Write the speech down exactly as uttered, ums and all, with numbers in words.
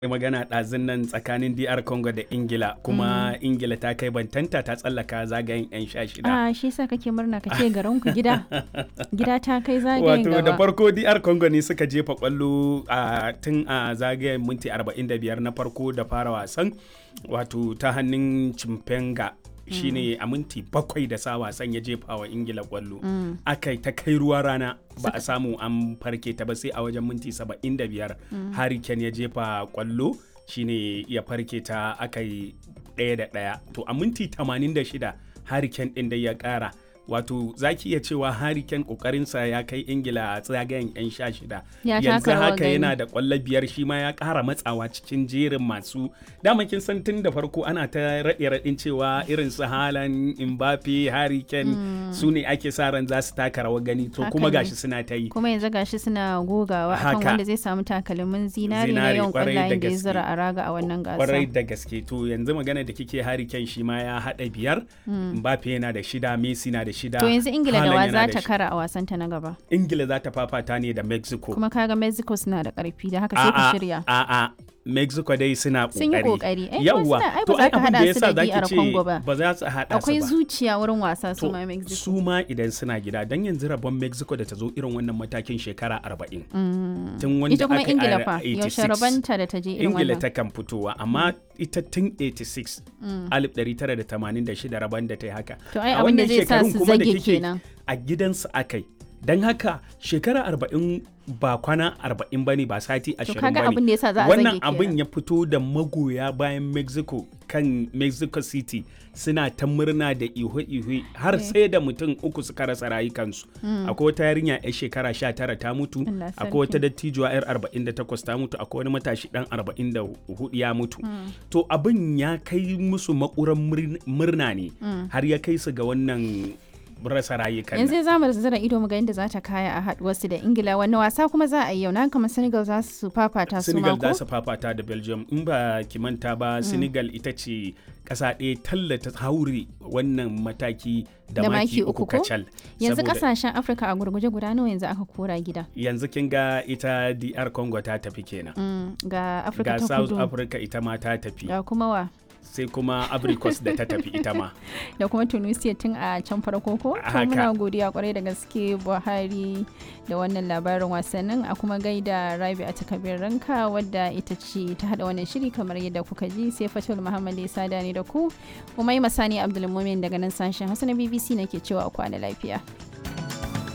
magana ɗazun nan tsakanin D R Congo da Ingila kuma mm. Ingila ta kai bantanta ta tsallaka zagayen 'yan sha shida. Ah, shi yasa kake murna ka ce garin ku gida. Gida ta kai zagayen gaba. Wato da farko D R Congo ne suka jefa kwallo a tun a zagayen minti arba'in da biyar na farko da fara wasan wato ta hannun Chimpenga. shine a minti bakwai da sa wasan ya jefa wa Ingila kwallo mm. aka ta kai ruwa rana ba a samu an farke ta ba sai a wajen minti saba'in da biyar mm. Harry Kane ya jefa kwallo shine ya farke ta aka yi ɗaya da ɗaya to a minti tamanin da shida Harry Kane ɗin da ya ƙara wato zaki iya cewa Harry Kane kokarinsa ya kai Ingila a tsagayen 'yan sha shida yanzu haka yana da kwallo biyar shi ma ya ƙara matsawa cikin jerin masu dama kin san tun da farko ana ta raɗe raɗin cewa irin su Haaland, Mbappe, Harry Kane mm. su ne ake sa ran za su taka rawar gani to haka kuma gashi suna ta yi kuma yanzu gashi suna gogawa akan wanda zai samu takalmin zinari na yawan kwallayen da ya zura a raga a wannan gasa kwarai da gaske to yanzu magana da kike Harry Kane shi ma ya haɗa biyar mm. Mbappe yana da shida, Messi na da shida. To yanzu Ingila da wa za ta kara a wasanta na gaba? Ingila za ta fafata ne da Mexico. Kuma kaga Mexico suna da ƙarfi da haka sai ku shirya. A'a, Mexico dai suna kokari. Sun yi kokari. Yawwa. To ai abin da yasa zaki ce ba za su hada su ba. Akwai zuciya wurin wasa su ma Mexico. Su ma idan suna gida dan yanzu rabon Mexico da ta zo irin wannan matakin shekara arba'in. Mm. Tun wanda ita kuma Ingila fa yaushe rabanta da ta je irin wannan. Ingila ta kan fitowa amma ita tun eighty-six alif ɗari tara da tamanin da shida rabon da ta yi haka. To ai abin da zai sa su zage kenan. A gidansu akai. Don haka shekara arba'in ba kwana arba'in bane ba sati ashirin bane. Abin da yasa za a wannan abin ya fito da magoya bayan Mexico kan Mexico City suna ta murna da ihu-ihu har sai da mutum uku suka rasa rayukansu. Mm. Akwai wata yarinya yar shekara sha tara ta mutu, akwai wata dattijuwa yar arba'in da takwas ta mutu, akwai wani matashi dan arba'in da hudu ya mutu. Mm. To abin ya kai musu makuran murna ne mm. har ya kai su ga wannan rasa rayukan. Yanzu za mu zira ido mu ga inda za ta kaya a haduwarsu da Ingila wani wasa kuma za a yi yau na kamar Senegal za su fafata su Senegal za su fafata da Belgium in ba ki manta ba mm. Senegal ita ce kasa ɗaya tallata haure wannan mataki da, da maki uku kacal. Yanzu kasashen Afirka a gurguje guda nawa yanzu aka kora gida. Yanzu kin ga ita D R Congo ta tafi kenan. Mm. Ga Afirka ta kudu. Ga South Africa ita ma ta tafi. Ga kuma wa? sai kuma Abricos da ta tafi ita ma da kuma Tunisia tun a can farko ko to muna godiya kwarai da gaske Buhari da wannan labarin wasannin a kuma gaida Rabi a takabir ranka wadda ita ce ta hada wannan shiri kamar yadda kuka ji sai Fatul Muhammad ya sada ni da ku kuma yi masani Abdulmumin daga nan sashen Hausa na B B C nake cewa kwana lafiya.